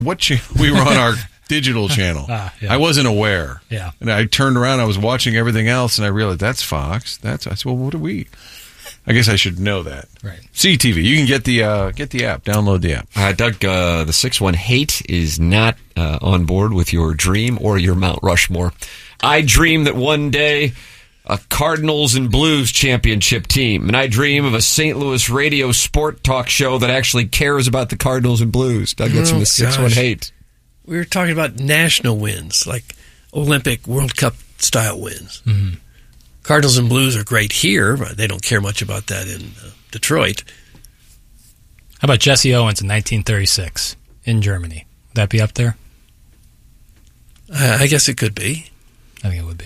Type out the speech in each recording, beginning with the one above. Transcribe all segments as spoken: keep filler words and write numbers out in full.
what cha- we were on our digital channel. Ah, yeah. I wasn't aware. Yeah. And I turned around, I was watching everything else, and I realized that's Fox. That's I said, well, what are we? I guess I should know that. Right. C T V. You can get the uh, get the app. Download the app. Uh, Doug, uh, the six one hate is not uh, on board with your dream or your Mount Rushmore. I dream that one day a Cardinals and Blues championship team, and I dream of a Saint Louis radio sport talk show that actually cares about the Cardinals and Blues. Doug, that's Oh, from the six one hate. We were talking about national wins, like Olympic World Cup style wins. Mm-hmm. Cardinals and Blues are great here, but they don't care much about that in uh, Detroit. How about Jesse Owens in nineteen thirty-six in Germany? Would that be up there? Uh, I guess it could be. I think it would be.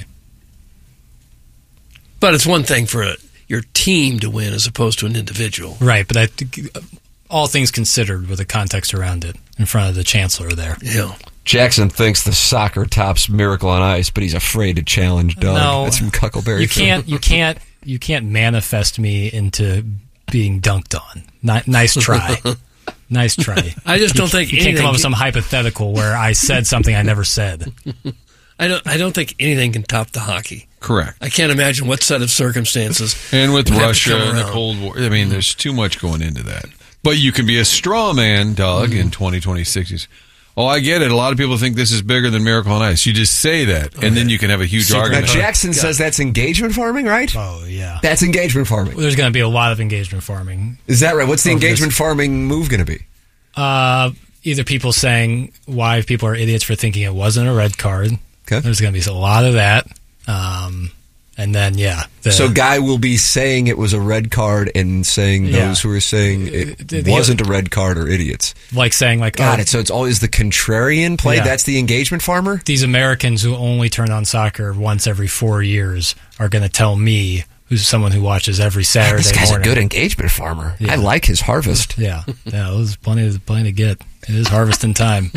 But it's one thing for a, your team to win as opposed to an individual. Right, but I think, all things considered with the context around it, in front of the chancellor there. Yeah. Jackson thinks the soccer tops Miracle on Ice, but he's afraid to challenge Doug. No, That's from Cuckleberry. You can't, you can't, you can't manifest me into being dunked on. Ni- nice try, nice try. I just don't think you can't come up with anything- some hypothetical where I said something I never said. I don't. I don't think anything can top the hockey. Correct. I can't imagine what set of circumstances. And with would have to Russia come and the around. Cold War, I mean, there's too much going into that. But you can be a straw man, Doug, Mm-hmm. in twenty twenty-six. Oh, I get it. A lot of people think this is bigger than Miracle on Ice. You just say that, and then you can have a huge Now, argument. Jackson says that's engagement farming, right? Oh yeah, That's engagement farming. there's going to be a lot of engagement farming. Is that right? What's the Oh, engagement farming move going to be? Uh, either people saying why people are idiots for thinking it wasn't a red card. Okay. There's going to be a lot of that. Um, and then, yeah. The, So Guy will be saying it was a red card and saying Yeah. those who are saying it The- the- wasn't a red card are idiots. like saying, like, Got oh, it. So it's always the contrarian play? Yeah. That's the engagement farmer? these Americans who only turn on soccer once every four years are going to tell me, who's someone who watches every Saturday This guy's morning. a good engagement farmer. Yeah. I like his harvest. Yeah, yeah, there's plenty, plenty to get. It is harvesting time.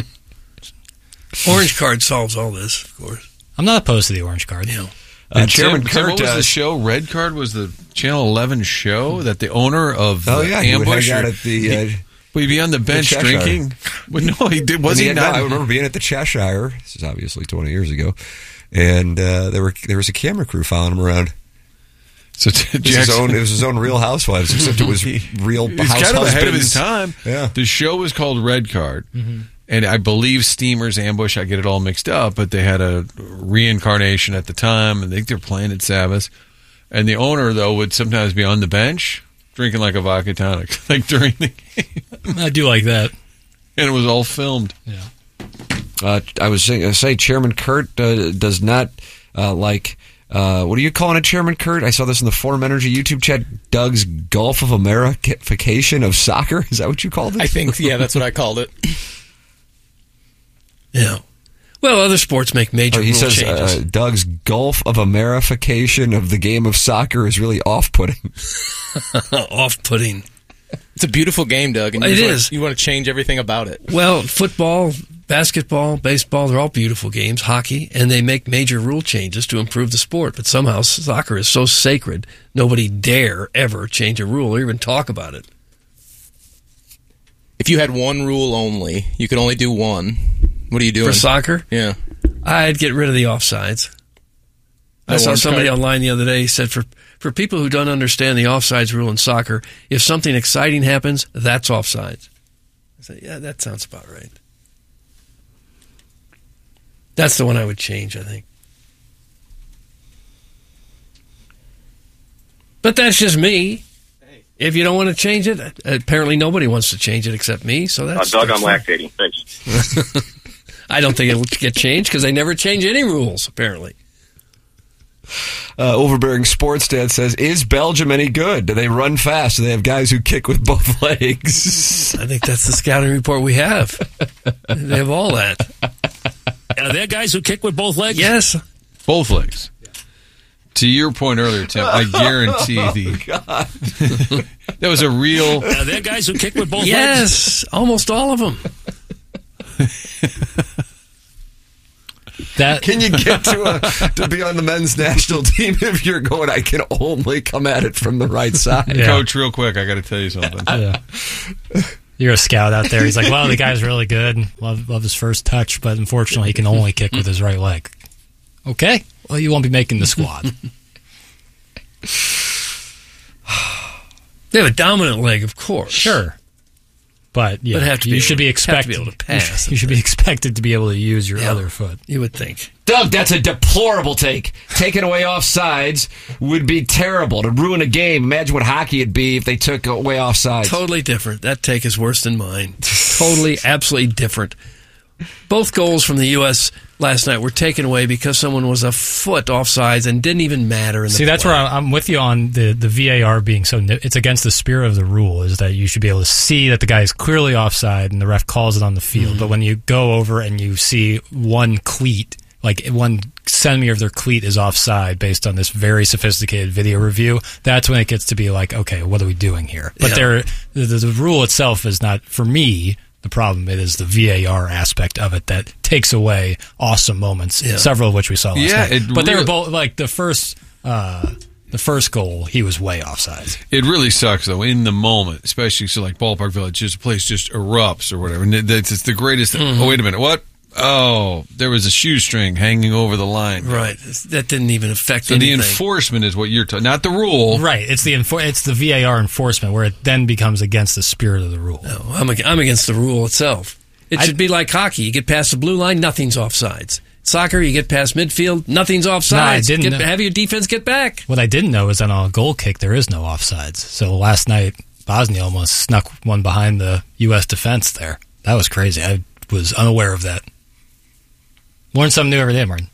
Orange card solves all this, of course. I'm not opposed to the orange card. You know. Uh, And Chairman Tim, Tim, Kurt what was uh, the show? Red Card was the Channel eleven show that the owner of Oh, the yeah, he would Ambush. hang out at the... Uh, Would he be on the bench Cheshire. drinking? Well, no, he did. Was and he had- not? no, I remember being at the Cheshire. This is obviously twenty years ago. And uh, there were there was a camera crew following him around. So It was, his own, it was his own Real Housewives, except it was real He's house kind of ahead of his husbands. time. Yeah. The show was called Red Card, Mm-hmm. and I believe Steamers Ambush. I get it all mixed up, but they had a reincarnation at the time, and I think they're playing at Savas. And the owner though would sometimes be on the bench drinking like a vodka tonic, like during the game, I do like that. and it was all filmed. Yeah. Uh, I was saying, uh, say Chairman Kurt uh, does not uh, like. Uh, what are you calling it, Chairman Kurt? I saw this in the Forum Energy YouTube chat. Doug's Gulf of Americanification of soccer. Is that what you called it? I think, yeah, that's what I called it. Yeah. Well, other sports make major Oh, he rule says changes. uh, Doug's Gulf of Amerification of the game of soccer is really off-putting. Off-putting. It's a beautiful game, Doug, and you It just is. Want, you want to change everything about it. Well, football, basketball, baseball, they're all beautiful games, hockey, and they make major rule changes to improve the sport. But somehow soccer is so sacred, nobody dare ever change a rule or even talk about it. If you had one rule only, you could only do one. What are you doing? For soccer, Yeah. I'd get rid of the offsides. I No saw orange somebody card? online the other day said for, for people who don't understand the offsides rule in soccer, if something exciting happens, that's offsides. I said, yeah, that sounds about right. That's the one I would change, I think. But that's just me. If you don't want to change it, apparently nobody wants to change it except me. So Uh, that's Doug, that's I'm fine. lactating. Thanks. I don't think it'll get changed because they never change any rules. Apparently, Uh, Overbearing Sports Dad says, is Belgium any good? Do they run fast? Do they have guys who kick with both legs? I think that's the scouting report we have. They have all that. Are there guys who kick with both legs? Yes. Both legs. To your point earlier, Tim, I guarantee the that was a real. Are there guys who kick with both legs? Yes, almost all of them. That Can you get to a, to be on the men's national team if you're going, I can only come at it from the right side? Yeah. Coach, real quick, I got to tell you something. yeah. You're a scout out there. He's like, well, the guy's really good. Love, love his first touch, but unfortunately, he can only kick with his right leg. Okay. Well, you won't be making the squad. They have a dominant leg, of course. Sure. But yeah, But have to be you able should to- be have expected to be able to pass. You should be expected to be able to use your Yeah. other foot. You would think. Doug, that's a deplorable take. Taking away offsides would be terrible to ruin a game. Imagine what hockey would be if they took away offsides. Totally different. That take is worse than mine. Totally, absolutely different. Both goals from the U S last night were taken away because someone was a foot offsides and didn't even matter in the See, that's play. where I'm with you on the, the V A R being so... It's against the spirit of the rule, is that you should be able to see that the guy is clearly offside and the ref calls it on the field. Mm-hmm. But when you go over and you see one cleat, like one centimeter of their cleat is offside based on this very sophisticated video review, that's when it gets to be like, okay, what are we doing here? But Yeah. there, the, the rule itself is not, for me... The problem it is the V A R aspect of it that takes away awesome moments, Yeah. several of which we saw last Yeah, night. it But they were really- both like the first, uh, the first goal. He was way offsides. It really sucks, though, in the moment, especially so like Ballpark Village, just a place just erupts or whatever. And it- it's, it's the greatest. Mm-hmm. Oh, wait a minute. What? Oh, there was a shoestring hanging over the line. Right. That didn't even affect So the anything. enforcement is what you're talking, not the rule. Right. It's the enfor- it's the V A R enforcement where it then becomes against the spirit of the rule. No, I'm, ag- I'm against the rule itself. It I- should be like hockey. You get past the blue line, nothing's offsides. Soccer, you get past midfield, nothing's offsides. No, I didn't Get- know. have your defense get back. What I didn't know is that on a goal kick there is no offsides. So last night Bosnia almost snuck one behind the U S defense there. That was crazy. I was unaware of that. Learn something new every day, Martin.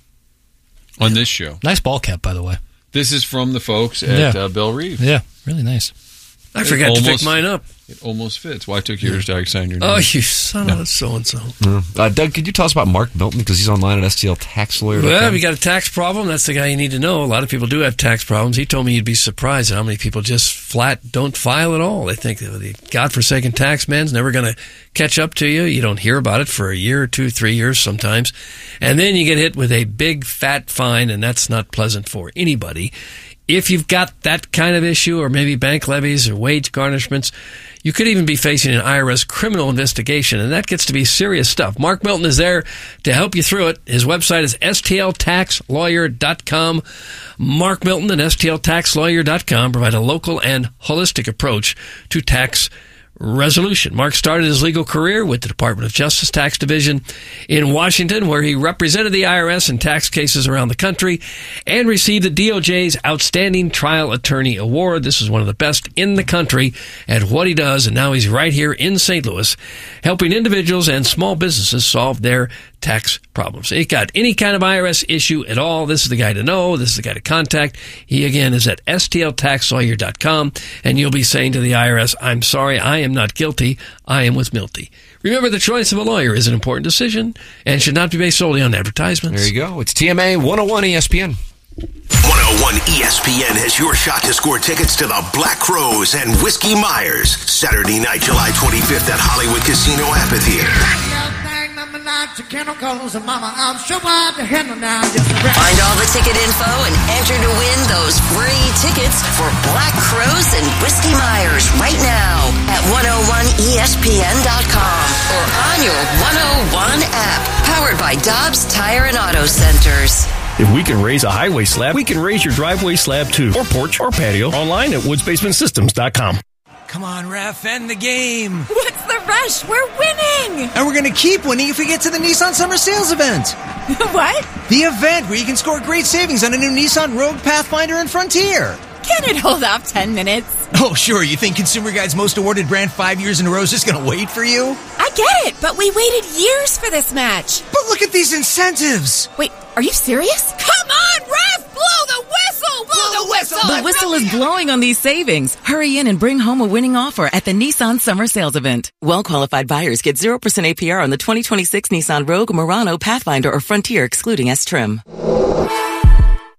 On this show. Nice ball cap, by the way. This is from the folks at Yeah. uh, Bell Reeve. Yeah, really nice. I It forgot to pick almost- mine up. It almost fits. Well, I took yours, Doug, signed your name. Oh, you son of a so-and-so. Uh, Doug, could you tell us about Mark Milton? Because he's online at S T L tax lawyer dot com. Well, if you got a tax problem, that's the guy you need to know. A lot of people do have tax problems. He told me you'd be surprised at how many people just flat don't file at all. They think that the godforsaken tax man's never going to catch up to you. You don't hear about it for a year or two, three years sometimes. And then you get hit with a big fat fine, and that's not pleasant for anybody. If you've got that kind of issue, or maybe bank levies or wage garnishments, you could even be facing an I R S criminal investigation, and that gets to be serious stuff. Mark Milton is there to help you through it. His website is S T L tax lawyer dot com. Mark Milton and S T L tax lawyer dot com provide a local and holistic approach to tax resolution. Mark started his legal career with the Department of Justice Tax Division in Washington, where he represented the I R S in tax cases around the country and received the D O J's Outstanding Trial Attorney Award. This is one of the best in the country at what he does, and now he's right here in Saint Louis helping individuals and small businesses solve their tax problems. If you got any kind of I R S issue at all, this is the guy to know. This is the guy to contact. He, again, is at S T L tax lawyer dot com, and you'll be saying to the I R S, I'm sorry, I am not guilty. I am with Milty. Remember, the choice of a lawyer is an important decision and should not be based solely on advertisements. There you go. It's T M A one oh one E S P N. one oh one E S P N has your shot to score tickets to the Black Crows and Whiskey Myers, Saturday night, July twenty-fifth at Hollywood Casino Amphitheater. Find all the ticket info and enter to win those free tickets for Black Crows and Whiskey Myers right now at one oh one E S P N dot com or on your one oh one app, powered by Dobbs Tire and Auto Centers. If we can raise a highway slab, we can raise your driveway slab too, or porch, or patio. Online at woods basement systems dot com. Come on, ref, end the game. What's the rush? We're winning. And we're going to keep winning if we get to the Nissan Summer Sales event. What? The event where you can score great savings on a new Nissan Rogue, Pathfinder, and Frontier. Can it hold off ten minutes? Oh, sure. You think Consumer Guide's most awarded brand five years in a row is just going to wait for you? I get it, but we waited years for this match. But look at these incentives. Wait, are you serious? Come on, ref! Blow the whistle! Blow the whistle! The whistle is blowing on these savings. Hurry in and bring home a winning offer at the Nissan Summer Sales Event. Well-qualified buyers get zero percent A P R on the twenty twenty-six Nissan Rogue, Murano, Pathfinder, or Frontier, excluding S-Trim.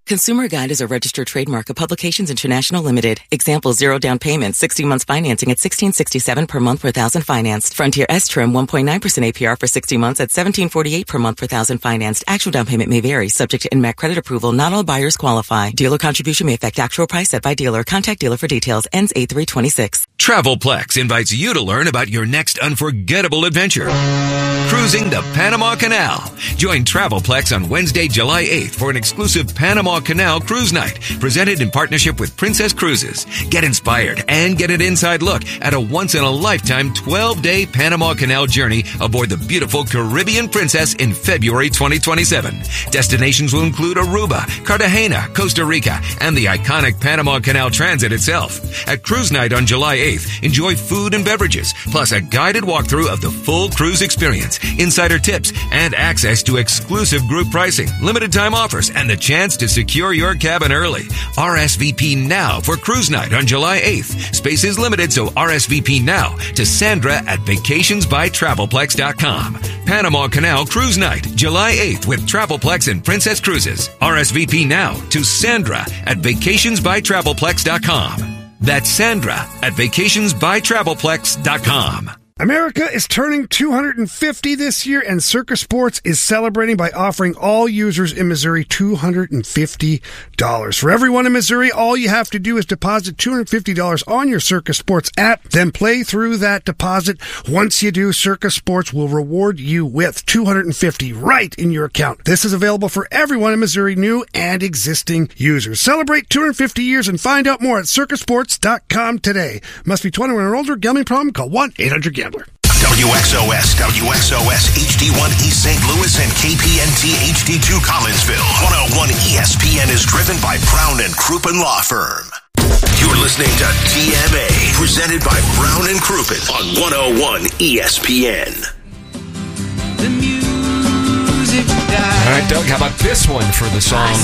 Consumer Guide is a registered trademark of Publications International Limited. Example, zero down payment, sixty months financing at sixteen sixty-seven per month per thousand financed. Frontier S-Trim, one point nine percent A P R for sixty months at seventeen forty-eight per month per thousand financed. Actual down payment may vary, subject to N M A C credit approval. Not all buyers qualify. Dealer contribution may affect actual price set by dealer. Contact dealer for details. Ends eight three twenty-six. Travelplex invites you to learn about your next unforgettable adventure. Cruising the Panama Canal. Join Travelplex on Wednesday, July eighth for an exclusive Panama Canal Cruise Night presented in partnership with Princess Cruises. Get inspired and get an inside look at a once-in-a-lifetime twelve-day Panama Canal journey aboard the beautiful Caribbean Princess in February twenty twenty-seven. Destinations will include Aruba, Cartagena, Costa Rica, and the iconic Panama Canal Transit itself. At Cruise Night on July eighth, enjoy food and beverages, plus a guided walkthrough of the full cruise experience, insider tips, and access to exclusive group pricing, limited time offers, and the chance to secure your cabin early. R S V P now for Cruise Night on July eighth. Space is limited, so R S V P now to Sandra at vacations by travelplex dot com. Panama Canal Cruise Night, July eighth with Travelplex and Princess Cruises. R S V P now to Sandra at vacations by travelplex dot com. That's Sandra at vacations by travelplex dot com. America is turning two hundred fifty this year, and Circa Sports is celebrating by offering all users in Missouri two hundred fifty dollars. For everyone in Missouri, all you have to do is deposit two hundred fifty dollars on your Circa Sports app, then play through that deposit. Once you do, Circa Sports will reward you with two hundred fifty dollars right in your account. This is available for everyone in Missouri, new and existing users. Celebrate two hundred fifty years and find out more at circa sports dot com today. Must be twenty-one or older. Gambling problem? Call one eight hundred gambler. W X O S, W X O S, H D one East Saint Louis, and K P N T H D two Collinsville. one oh one E S P N is driven by Brown and Crouppen Law Firm. You're listening to T M A, presented by Brown and Crouppen on one oh one E S P N. All right, Doug, how about this one for the song